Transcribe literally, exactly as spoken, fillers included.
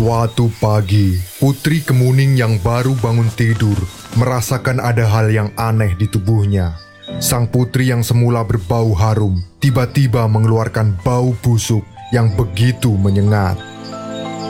Suatu pagi, Putri Kemuning yang baru bangun tidur merasakan ada hal yang aneh di tubuhnya. Sang putri yang semula berbau harum tiba-tiba mengeluarkan bau busuk yang begitu menyengat.